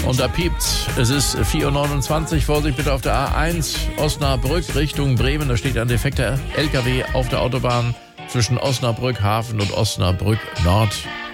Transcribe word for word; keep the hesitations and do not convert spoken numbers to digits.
Und da piept's. Es ist vier Uhr neunundzwanzig. Vorsicht bitte auf der A eins Osnabrück Richtung Bremen. Da steht ein defekter L K W auf der Autobahn zwischen Osnabrück Hafen und Osnabrück Nord.